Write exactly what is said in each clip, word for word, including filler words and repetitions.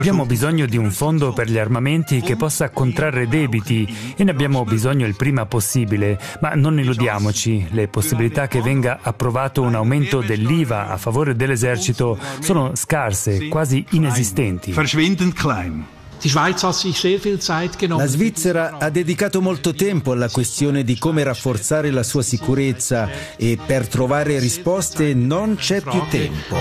Abbiamo bisogno di un fondo per gli armamenti che possa contrarre debiti e ne abbiamo bisogno il prima possibile, ma non illudiamoci, le possibilità che venga approvato un aumento dell'I V A a favore dell'esercito sono scarse, quasi inesistenti. La Svizzera ha dedicato molto tempo alla questione di come rafforzare la sua sicurezza e per trovare risposte non c'è più tempo.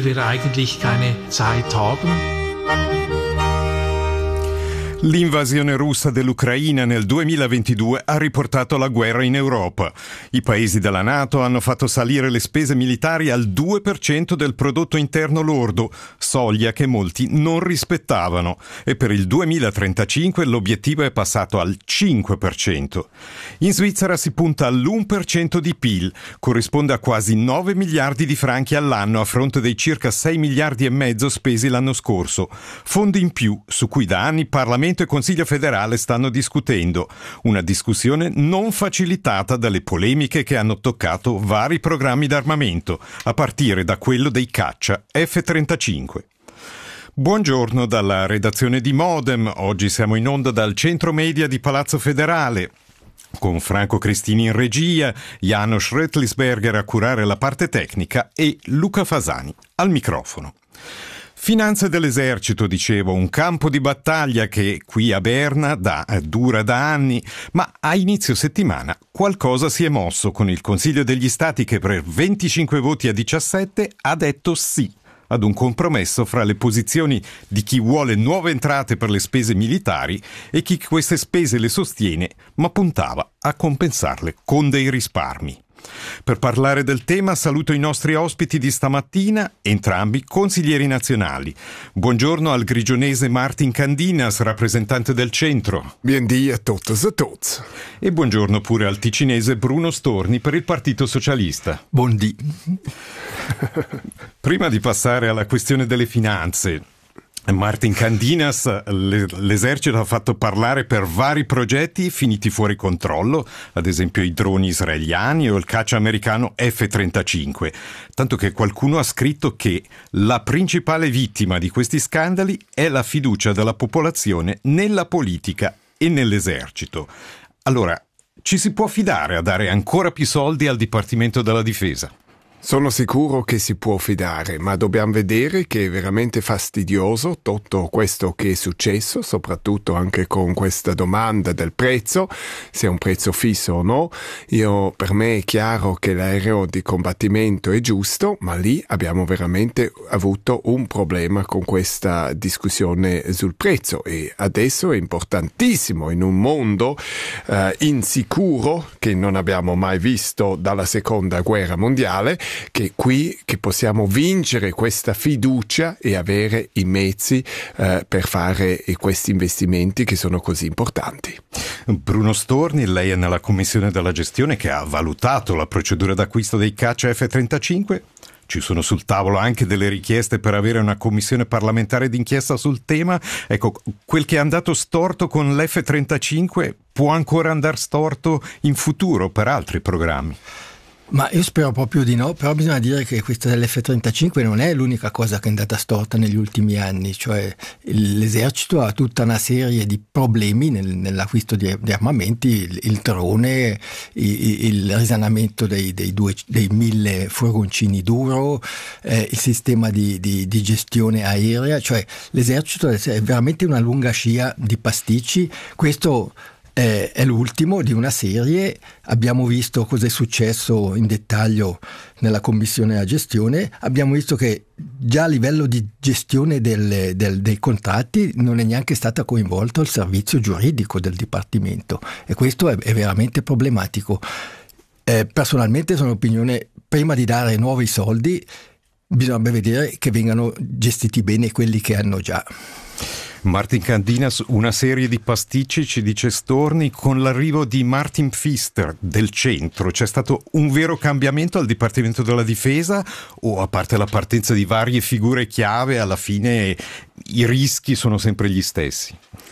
L'invasione russa dell'Ucraina nel duemilaventidue ha riportato la guerra in Europa. I paesi della NATO hanno fatto salire le spese militari al due per cento del prodotto interno lordo, soglia che molti non rispettavano, e per il duemilatrentacinque l'obiettivo è passato al cinque per cento. In Svizzera si punta all'uno per cento di P I L, corrisponde a quasi nove miliardi di franchi all'anno a fronte dei circa sei miliardi e mezzo spesi l'anno scorso. Fondi in più su cui da anni Parlamento e Consiglio federale stanno discutendo, una discussione non facilitata dalle polemiche che hanno toccato vari programmi d'armamento, a partire da quello dei caccia F trentacinque. Buongiorno dalla redazione di Modem, oggi siamo in onda dal centro media di Palazzo Federale, con Franco Cristini in regia, Janos Rötlisberger a curare la parte tecnica e Luca Fasani al microfono. Finanze dell'esercito, dicevo, un campo di battaglia che qui a Berna da, dura da anni, ma a inizio settimana qualcosa si è mosso con il Consiglio degli Stati che per venticinque voti a diciassette ha detto sì ad un compromesso fra le posizioni di chi vuole nuove entrate per le spese militari e chi queste spese le sostiene ma puntava a compensarle con dei risparmi. Per parlare del tema saluto i nostri ospiti di stamattina, entrambi consiglieri nazionali. Buongiorno al grigionese Martin Candinas, rappresentante del centro. Buondì a tutti e a tutti. E buongiorno pure al ticinese Bruno Storni per il Partito Socialista. Buondì. Prima di passare alla questione delle finanze, Martin Candinas, l'esercito ha fatto parlare per vari progetti finiti fuori controllo, ad esempio i droni israeliani o il caccia americano F trentacinque, tanto che qualcuno ha scritto che la principale vittima di questi scandali è la fiducia della popolazione nella politica e nell'esercito. Allora, ci si può fidare a dare ancora più soldi al Dipartimento della Difesa? Sono sicuro che si può fidare, ma dobbiamo vedere che è veramente fastidioso tutto questo che è successo, soprattutto anche con questa domanda del prezzo, se è un prezzo fisso o no. Io, per me è chiaro che l'aereo di combattimento è giusto, ma lì abbiamo veramente avuto un problema con questa discussione sul prezzo e adesso è importantissimo in un mondo eh, insicuro che non abbiamo mai visto dalla seconda guerra mondiale, che qui che possiamo vincere questa fiducia e avere i mezzi eh, per fare questi investimenti che sono così importanti. Bruno Storni, lei è nella commissione della gestione che ha valutato la procedura d'acquisto dei caccia F trentacinque. Ci sono sul tavolo anche delle richieste per avere una commissione parlamentare d'inchiesta sul tema. Ecco, quel che è andato storto con l'F trentacinque può ancora andare storto in futuro per altri programmi. Ma io spero proprio di no, però bisogna dire che questa dell'F trentacinque non è l'unica cosa che è andata storta negli ultimi anni, cioè l'esercito ha tutta una serie di problemi nel, nell'acquisto di, di armamenti, il, il drone, il, il risanamento dei, dei, due, dei mille furgoncini duro, eh, il sistema di, di, di gestione aerea, cioè l'esercito è veramente una lunga scia di pasticci. Questo Eh, è l'ultimo di una serie. Abbiamo visto cosa è successo in dettaglio nella commissione della gestione, abbiamo visto che già a livello di gestione del, del, dei contratti non è neanche stato coinvolto il servizio giuridico del Dipartimento e questo è, è veramente problematico. Eh, personalmente sono opinione, prima di dare nuovi soldi bisogna vedere che vengano gestiti bene quelli che hanno già. Martin Candinas, una serie di pasticci, ci dice Storni, con l'arrivo di Martin Pfister del centro. C'è stato un vero cambiamento al Dipartimento della Difesa o, a parte la partenza di varie figure chiave, alla fine i rischi sono sempre gli stessi?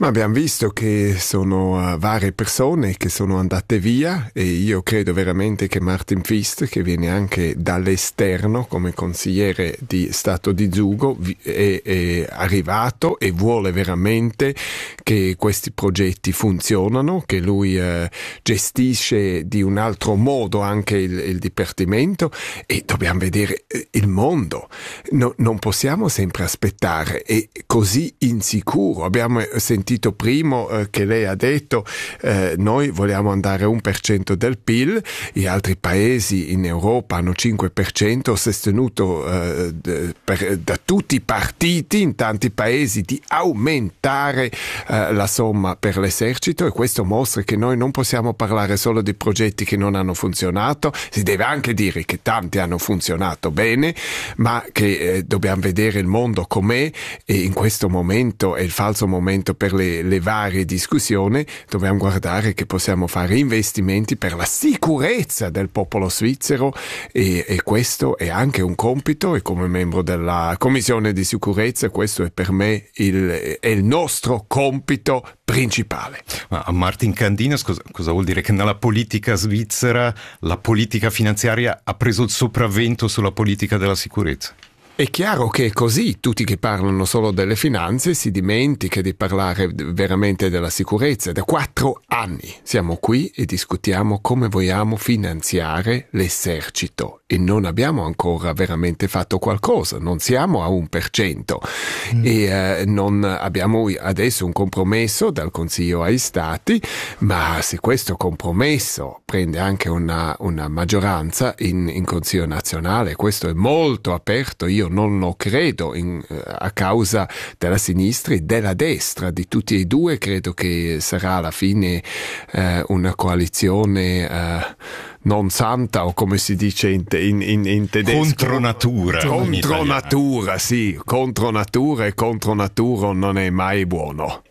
Ma abbiamo visto che sono uh, varie persone che sono andate via e io credo veramente che Martin Fist, che viene anche dall'esterno come consigliere di Stato di Zugo, è, è arrivato e vuole veramente che questi progetti funzionano, che lui uh, gestisce di un altro modo anche il, il Dipartimento, e dobbiamo vedere il mondo. No, non possiamo sempre aspettare, è così insicuro. Abbiamo sentito prima eh, che lei ha detto eh, noi vogliamo andare a uno per cento del P I L, gli altri paesi in Europa hanno cinque per cento, sostenuto eh, d- per, da tutti i partiti in tanti paesi di aumentare eh, la somma per l'esercito, e questo mostra che noi non possiamo parlare solo di progetti che non hanno funzionato, si deve anche dire che tanti hanno funzionato bene, ma che eh, dobbiamo vedere il mondo com'è, e in questo momento è il falso momento per le, le varie discussioni. Dobbiamo guardare che possiamo fare investimenti per la sicurezza del popolo svizzero, e, e questo è anche un compito, e come membro della Commissione di Sicurezza questo è per me il, è il nostro compito principale. Ma Martin Candinas, cosa, cosa vuol dire? Che nella politica svizzera la politica finanziaria ha preso il sopravvento sulla politica della sicurezza? È chiaro che è così, tutti che parlano solo delle finanze si dimentica di parlare veramente della sicurezza. Da quattro anni siamo qui e discutiamo come vogliamo finanziare l'esercito e non abbiamo ancora veramente fatto qualcosa, non siamo a un per cento mm. e eh, non abbiamo adesso un compromesso dal Consiglio ai Stati, ma se questo compromesso prende anche una, una maggioranza in, in Consiglio nazionale, questo è molto aperto, io non lo credo in, a causa della sinistra e della destra, di tutti e due credo che sarà alla fine eh, una coalizione eh, non santa, o come si dice in, in, in, in tedesco, contro natura, contro natura, sì, contro natura, e contro natura non è mai buono.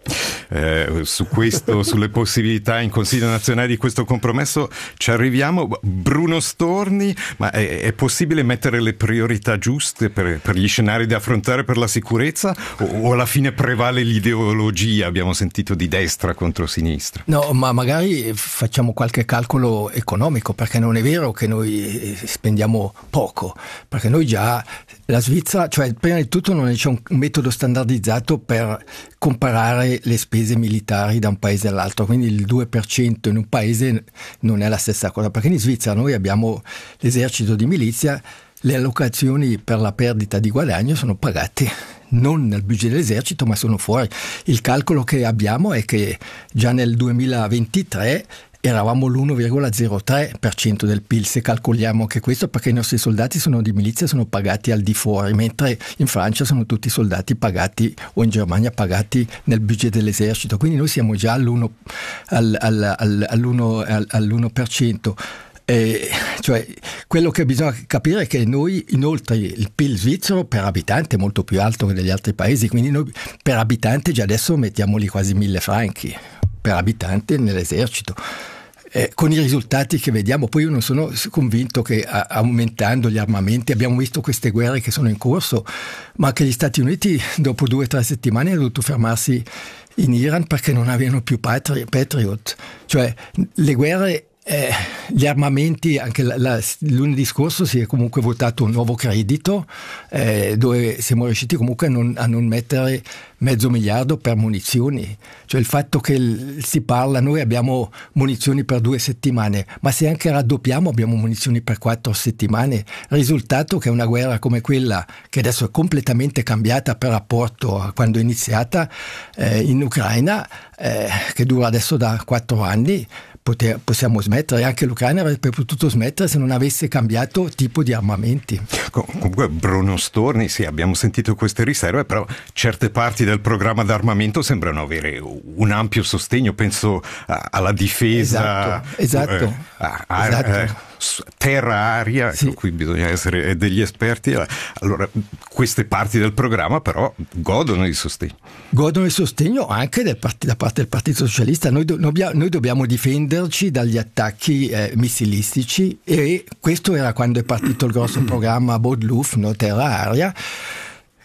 Eh, su questo, sulle possibilità in Consiglio nazionale di questo compromesso ci arriviamo. Bruno Storni, ma è, è possibile mettere le priorità giuste per, per gli scenari da affrontare per la sicurezza, o, o alla fine prevale l'ideologia, abbiamo sentito, di destra contro sinistra? No, ma magari facciamo qualche calcolo economico, perché non è vero che noi spendiamo poco, perché noi già, la Svizzera, cioè prima di tutto non c'è un metodo standardizzato per comparare le spese militari da un paese all'altro, quindi il due per cento in un paese non è la stessa cosa, perché in Svizzera noi abbiamo l'esercito di milizia, le allocazioni per la perdita di guadagno sono pagate non nel budget dell'esercito ma sono fuori. Il calcolo che abbiamo è che già nel duemilaventitré eravamo l'uno virgola zero tre per cento del P I L, se calcoliamo che questo, perché i nostri soldati sono di milizia, sono pagati al di fuori, mentre in Francia sono tutti soldati pagati, o in Germania pagati nel budget dell'esercito, quindi noi siamo già all'uno, al, al, al, all'uno, all'uno per cento. Eh, cioè, quello che bisogna capire è che noi, inoltre, il P I L svizzero per abitante è molto più alto che negli altri paesi, quindi noi per abitante già adesso mettiamo lì quasi mille franchi per abitante nell'esercito, eh, con i risultati che vediamo. Poi io non sono convinto che a, aumentando gli armamenti, abbiamo visto queste guerre che sono in corso, ma che gli Stati Uniti dopo due o tre settimane hanno dovuto fermarsi in Iran perché non avevano più patri- Patriot, cioè le guerre. Eh, gli armamenti, anche la, la, lunedì scorso si è comunque votato un nuovo credito eh, dove siamo riusciti comunque a non, a non mettere mezzo miliardo per munizioni, cioè il fatto che il, si parla, noi abbiamo munizioni per due settimane, ma se anche raddoppiamo abbiamo munizioni per quattro settimane, risultato che una guerra come quella che adesso è completamente cambiata per rapporto a quando è iniziata eh, in Ucraina, eh, che dura adesso da quattro anni, Poter, possiamo smettere, anche l'Ucraina avrebbe potuto smettere se non avesse cambiato tipo di armamenti. Comunque Bruno Storni, sì, abbiamo sentito queste riserve, però certe parti del programma d'armamento sembrano avere un ampio sostegno, penso a, alla difesa, esatto, esatto, eh, a, a, esatto. Eh, terra-aria, sì. Su cui bisogna essere degli esperti. Allora, queste parti del programma però godono di sostegno. Godono di sostegno anche del part- da parte del Partito Socialista. Noi, do- noi dobbiamo difenderci dagli attacchi eh, missilistici, e questo era quando è partito il grosso programma Bodluf, no, terra-aria.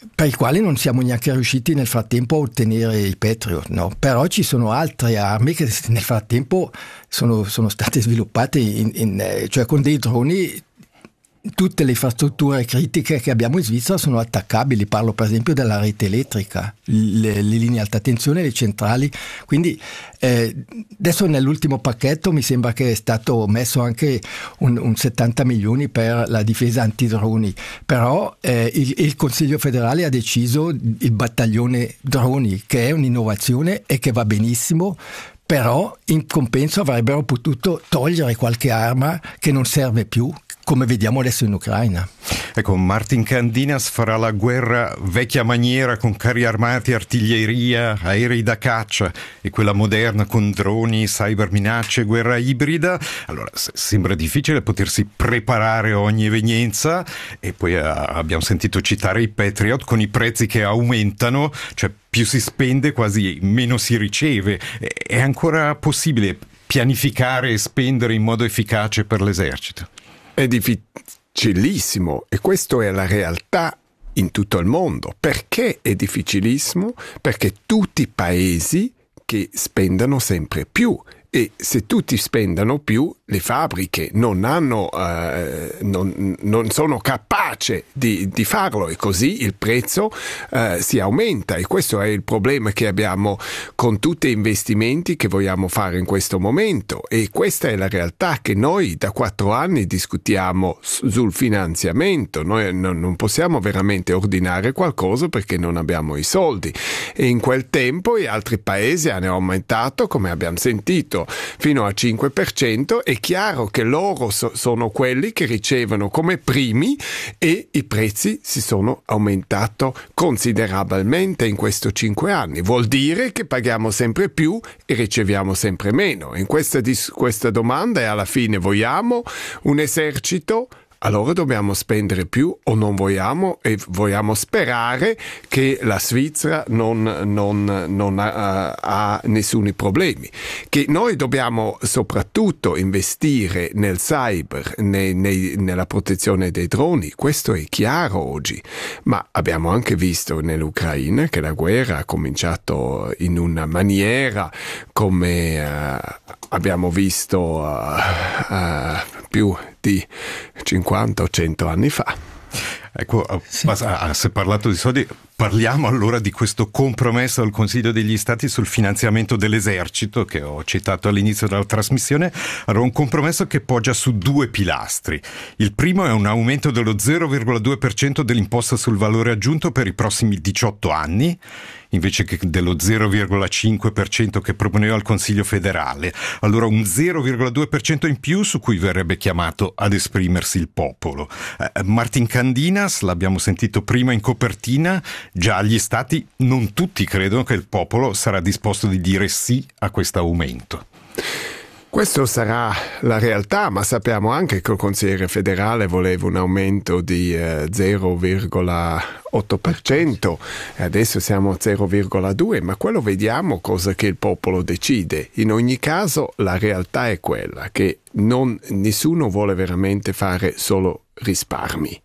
per i quali non siamo neanche riusciti nel frattempo a ottenere i Patriot, no? Però ci sono altre armi che nel frattempo sono, sono state sviluppate in, in, cioè con dei droni. Tutte le infrastrutture critiche che abbiamo in Svizzera sono attaccabili, parlo per esempio della rete elettrica, le, le linee alta tensione, le centrali, quindi eh, adesso nell'ultimo pacchetto mi sembra che è stato messo anche un, un settanta milioni per la difesa antidroni, però eh, il, il Consiglio federale ha deciso il battaglione droni, che è un'innovazione e che va benissimo, però in compenso avrebbero potuto togliere qualche arma che non serve più, come vediamo adesso in Ucraina. Ecco, Martin Candinas farà la guerra vecchia maniera con carri armati, artiglieria, aerei da caccia, e quella moderna con droni, cyberminacce, guerra ibrida. Allora, sembra difficile potersi preparare a ogni evenienza, e poi uh, abbiamo sentito citare i Patriot con i prezzi che aumentano, cioè più si spende quasi meno si riceve. È ancora possibile pianificare e spendere in modo efficace per l'esercito? È difficilissimo, e questa è la realtà in tutto il mondo. Perché è difficilissimo? Perché tutti i paesi che spendono sempre più, e se tutti spendano più, le fabbriche non hanno, eh, non, non sono capaci di, di farlo, e così il prezzo eh, si aumenta, e questo è il problema che abbiamo con tutti gli investimenti che vogliamo fare in questo momento, e questa è la realtà che noi da quattro anni discutiamo sul finanziamento. Noi non, non possiamo veramente ordinare qualcosa perché non abbiamo i soldi, e in quel tempo gli altri paesi hanno aumentato, come abbiamo sentito, fino al cinque per cento. È chiaro che loro so- sono quelli che ricevono come primi, e i prezzi si sono aumentati considerabilmente in questi cinque anni. Vuol dire che paghiamo sempre più e riceviamo sempre meno. In questa, dis- questa domanda è, alla fine, vogliamo un esercito? Allora dobbiamo spendere più, o non vogliamo, e vogliamo sperare che la Svizzera non, non, non ha, ha nessun problemi. Che noi dobbiamo soprattutto investire nel cyber, nei, nei, nella protezione dei droni, questo è chiaro oggi, ma abbiamo anche visto nell'Ucraina che la guerra ha cominciato in una maniera come uh, abbiamo visto uh, uh, più di cinquanta o cento anni fa. Ecco, sì. Ma si è parlato di soldi, parliamo allora di questo compromesso del Consiglio degli Stati sul finanziamento dell'esercito che ho citato all'inizio della trasmissione. Allora, un compromesso che poggia su due pilastri. Il primo è un aumento dello zero virgola due per cento dell'imposta sul valore aggiunto per i prossimi diciotto anni, invece che dello zero virgola cinque per cento che proponeva il Consiglio federale. Allora un zero virgola due per cento in più su cui verrebbe chiamato ad esprimersi il popolo. Eh, Martin Candinas, l'abbiamo sentito prima in copertina, già gli stati non tutti credono che il popolo sarà disposto di dire sì a questo aumento. Questo sarà la realtà, ma sappiamo anche che il consigliere federale voleva un aumento di eh, zero virgola otto per cento, e adesso siamo a zero virgola due, ma quello vediamo cosa che il popolo decide. In ogni caso la realtà è quella che non, nessuno vuole veramente fare solo risparmi.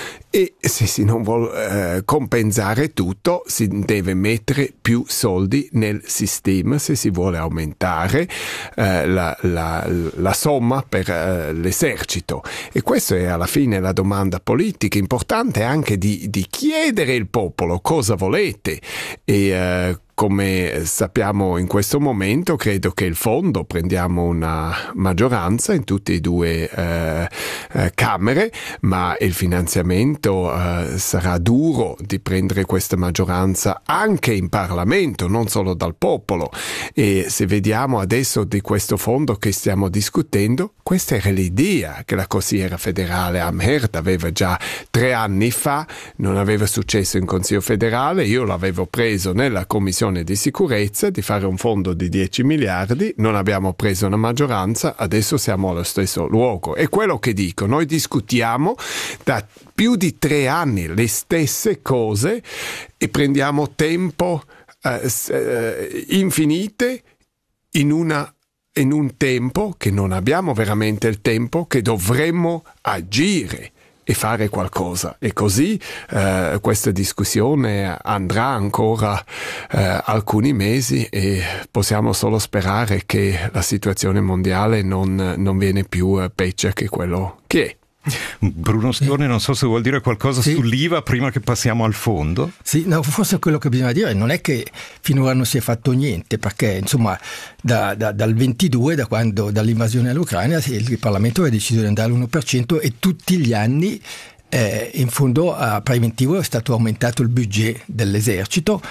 E se si non vuole eh, compensare tutto, si deve mettere più soldi nel sistema se si vuole aumentare eh, la, la, la somma per eh, l'esercito. E questa è alla fine la domanda politica. Importante anche di, di chiedere al popolo cosa volete. E eh, come sappiamo in questo momento, credo che il fondo prendiamo una maggioranza in tutte e due eh, eh, camere, ma il finanziamento eh, sarà duro di prendere questa maggioranza anche in Parlamento, non solo dal popolo. E se vediamo adesso di questo fondo che stiamo discutendo, questa era l'idea che la consigliera federale Amherd aveva già tre anni fa, non aveva successo in Consiglio federale, io l'avevo preso nella commissione di sicurezza di fare un fondo di dieci miliardi, non abbiamo preso una maggioranza, adesso siamo allo stesso luogo. E quello che dico, noi discutiamo da più di tre anni le stesse cose e prendiamo tempo eh, infinite in una in un tempo che non abbiamo veramente il tempo che dovremmo agire. e fare qualcosa. E così eh, questa discussione andrà ancora eh, alcuni mesi e possiamo solo sperare che la situazione mondiale non, non viene più eh, peggio che quello che è. Bruno Storni, non so se vuol dire qualcosa sì. sull'I V A prima che passiamo al fondo. Sì, no, forse quello che bisogna dire non è che finora non si è fatto niente, perché insomma da, da, dal ventidue, da quando, dall'invasione all'Ucraina, il Parlamento aveva deciso di andare all'uno per cento e tutti gli anni eh, in fondo a preventivo è stato aumentato il budget dell'esercito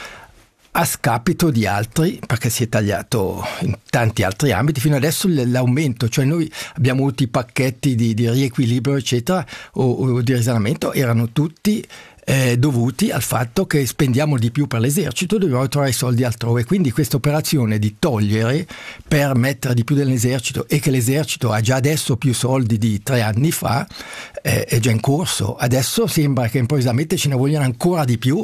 a scapito di altri, perché si è tagliato in tanti altri ambiti. Fino adesso l'aumento, cioè noi abbiamo avuto i pacchetti di, di riequilibrio eccetera o, o di risanamento, erano tutti eh, dovuti al fatto che spendiamo di più per l'esercito, dobbiamo trovare i soldi altrove. Quindi questa operazione di togliere per mettere di più dell'esercito e che l'esercito ha già adesso più soldi di tre anni fa eh, è già in corso. Adesso sembra che improvvisamente ce ne vogliano ancora di più.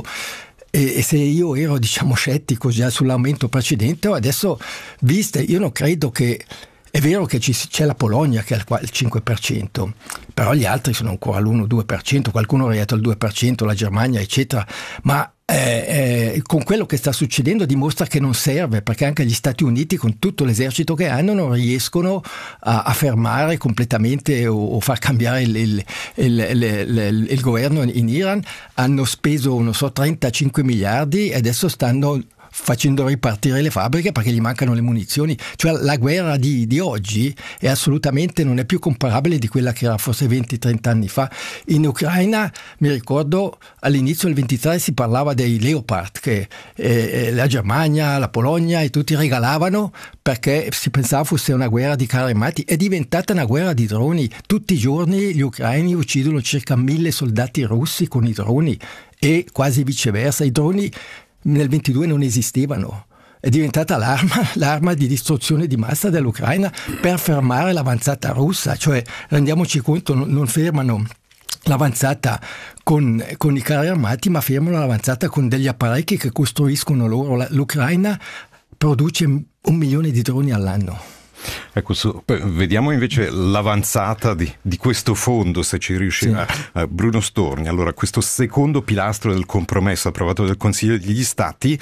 E se io ero diciamo scettico già sull'aumento precedente, adesso viste, io non credo che è vero che ci, c'è la Polonia che ha il cinque per cento, però gli altri sono ancora all'uno due per cento, qualcuno è arrivato al due per cento, la Germania eccetera, ma eh, eh, con quello che sta succedendo dimostra che non serve, perché anche gli Stati Uniti con tutto l'esercito che hanno non riescono a, a fermare completamente o, o far cambiare il, il, il, il, il, il governo in Iran. Hanno speso non so trentacinque miliardi e adesso stanno facendo ripartire le fabbriche perché gli mancano le munizioni. Cioè la guerra di, di oggi è assolutamente non è più comparabile di quella che era forse venti trenta anni fa. In Ucraina mi ricordo all'inizio del ventitré si parlava dei Leopard che eh, la Germania, la Polonia e tutti regalavano perché si pensava fosse una guerra di carri armati. È diventata una guerra di droni. Tutti i giorni gli ucraini uccidono circa mille soldati russi con i droni e quasi viceversa. I droni nel ventidue non esistevano, è diventata l'arma, l'arma di distruzione di massa dell'Ucraina per fermare l'avanzata russa, cioè rendiamoci conto, non fermano l'avanzata con, con i carri armati, ma fermano l'avanzata con degli apparecchi che costruiscono loro. L'Ucraina produce un milione di droni all'anno. Ecco, su, vediamo invece l'avanzata di, di questo fondo, se ci riuscirà. Sì. Bruno Storni, allora questo secondo pilastro del compromesso approvato dal Consiglio degli Stati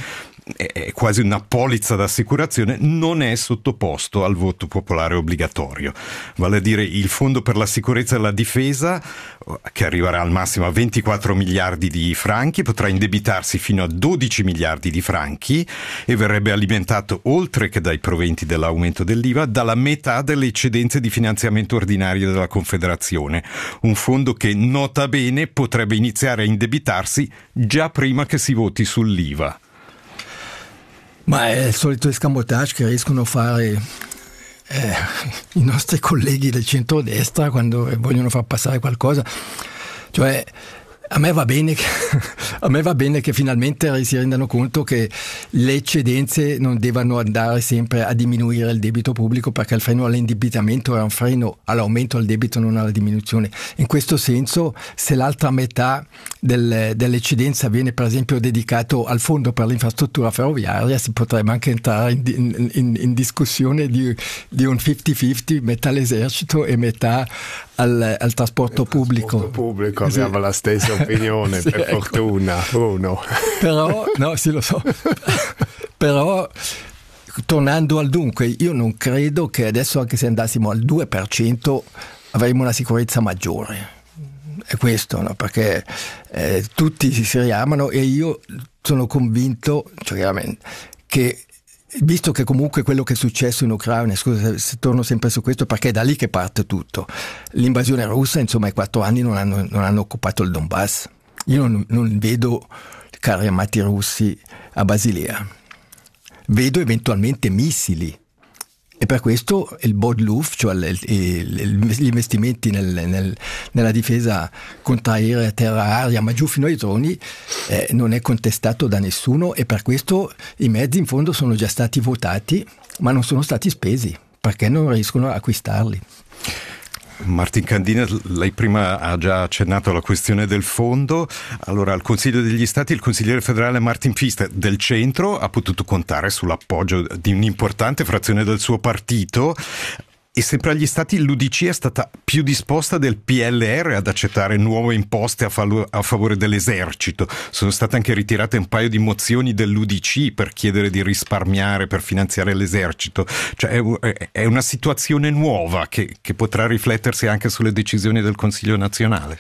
è quasi una polizza d'assicurazione, non è sottoposto al voto popolare obbligatorio, vale a dire il Fondo per la sicurezza e la difesa, che arriverà al massimo a ventiquattro miliardi di franchi, potrà indebitarsi fino a dodici miliardi di franchi e verrebbe alimentato, oltre che dai proventi dell'aumento dell'I V A, dalla metà delle eccedenze di finanziamento ordinario della Confederazione, un fondo che nota bene potrebbe iniziare a indebitarsi già prima che si voti sull'I V A. Ma è il solito escamotage che riescono a fare eh, i nostri colleghi del centrodestra quando vogliono far passare qualcosa. Cioè, a me va bene che, a me va bene che finalmente si rendano conto che le eccedenze non devono andare sempre a diminuire il debito pubblico, perché il freno all'indebitamento è un freno all'aumento del debito, non alla diminuzione. In questo senso, se l'altra metà del, dell'eccedenza viene per esempio dedicato al fondo per l'infrastruttura ferroviaria, si potrebbe anche entrare in, in, in discussione di, di un cinquanta cinquanta, metà all'esercito e metà al, al trasporto il pubblico. Trasporto pubblico, sì. Abbiamo la stessa opinione, sì, per ecco. Fortuna, Bruno. Però, no, sì lo so, però tornando al dunque, io non credo che adesso, anche se andassimo al due per cento, avremo una sicurezza maggiore. È questo, no? Perché eh, tutti si riamano e io sono convinto, cioè, che visto che comunque quello che è successo in Ucraina, scusa se torno sempre su questo perché è da lì che parte tutto, l'invasione russa, insomma i quattro anni non hanno, non hanno occupato il Donbass. Io non, non vedo carri armati russi a Basilea, vedo eventualmente missili e per questo il Bodluft, cioè il, il, gli investimenti nel, nel, nella difesa contraerea, terra-aria, ma giù fino ai droni, eh, non è contestato da nessuno e per questo i mezzi in fondo sono già stati votati ma non sono stati spesi perché non riescono a acquistarli. Martin Candina, lei prima ha già accennato alla questione del fondo. Allora, al Consiglio degli Stati il consigliere federale Martin Pfister del centro ha potuto contare sull'appoggio di un'importante frazione del suo partito. E sempre agli stati l'U D C è stata più disposta del P L R ad accettare nuove imposte a, falo- a favore dell'esercito. Sono state anche ritirate un paio di mozioni dell'U D C per chiedere di risparmiare per finanziare l'esercito. Cioè è, è una situazione nuova che, che potrà riflettersi anche sulle decisioni del Consiglio nazionale.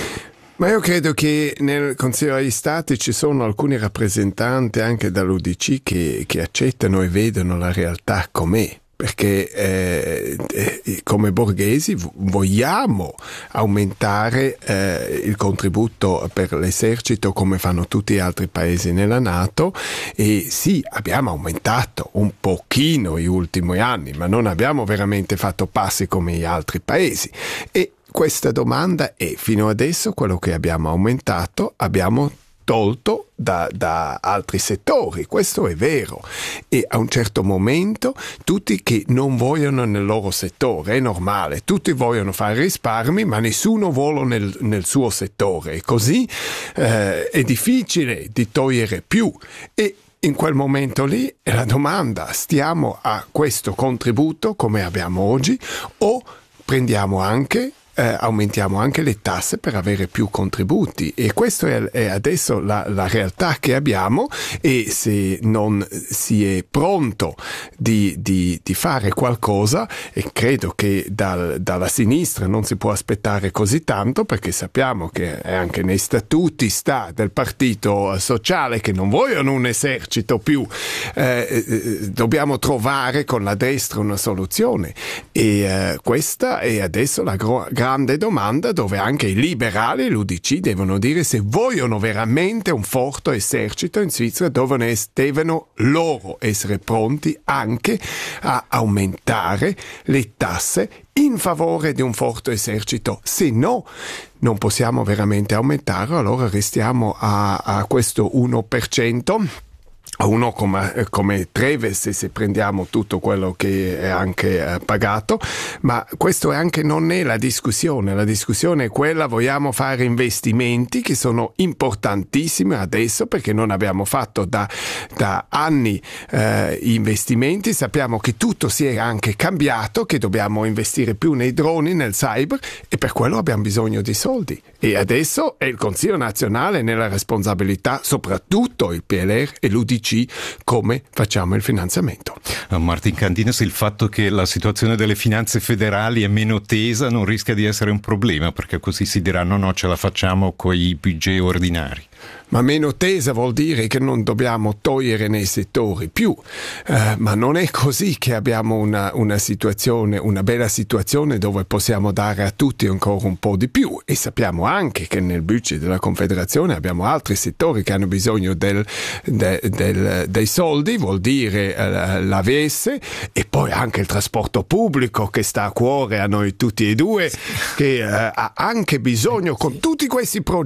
Ma io credo che nel Consiglio degli Stati ci sono alcuni rappresentanti anche dall'U D C che, che accettano e vedono la realtà com'è. Perché eh, eh, come borghesi vogliamo aumentare eh, il contributo per l'esercito come fanno tutti gli altri paesi nella NATO, e sì, abbiamo aumentato un pochino gli ultimi anni, ma non abbiamo veramente fatto passi come gli altri paesi. E questa domanda è: fino adesso quello che abbiamo aumentato abbiamo tolto da, da altri settori, questo è vero, e a un certo momento tutti che non vogliono nel loro settore, è normale, tutti vogliono fare risparmi ma nessuno vuole nel, nel suo settore, e così eh, è difficile di togliere più. E in quel momento lì è la domanda: stiamo a questo contributo come abbiamo oggi o prendiamo anche Eh, aumentiamo anche le tasse per avere più contributi? E questa è, è adesso la, la realtà che abbiamo, e se non si è pronto di, di, di fare qualcosa, e credo che dal, dalla sinistra non si può aspettare così tanto, perché sappiamo che anche nei statuti sta del Partito Sociale che non vogliono un esercito più, eh, eh, dobbiamo trovare con la destra una soluzione, e eh, questa è adesso la gro- grande domanda, dove anche i liberali e l'U D C devono dire se vogliono veramente un forte esercito in Svizzera, devono, es- devono loro essere pronti anche a aumentare le tasse in favore di un forte esercito. Se no, non possiamo veramente aumentarlo, allora restiamo a, a questo uno per cento. A uno come, come Treves, se prendiamo tutto quello che è anche eh, pagato, ma questo è anche non è la discussione, la discussione è quella: vogliamo fare investimenti che sono importantissimi adesso, perché non abbiamo fatto da, da anni eh, investimenti, sappiamo che tutto si è anche cambiato, che dobbiamo investire più nei droni, nel cyber, e per quello abbiamo bisogno di soldi, e adesso è il Consiglio nazionale nella responsabilità, soprattutto il P L R e l'U D C, come facciamo il finanziamento. Martin Candines, il fatto che la situazione delle finanze federali è meno tesa non rischia di essere un problema, perché così si diranno no, ce la facciamo con i budget ordinari. Ma meno tesa vuol dire che non dobbiamo togliere nei settori più, eh, ma non è così che abbiamo una, una situazione, una bella situazione dove possiamo dare a tutti ancora un po' di più, e sappiamo anche che nel budget della Confederazione abbiamo altri settori che hanno bisogno del, del, del, dei soldi, vuol dire eh, l'A V S, e poi anche il trasporto pubblico che sta a cuore a noi tutti e due, che eh, ha anche bisogno, con tutti questi progetti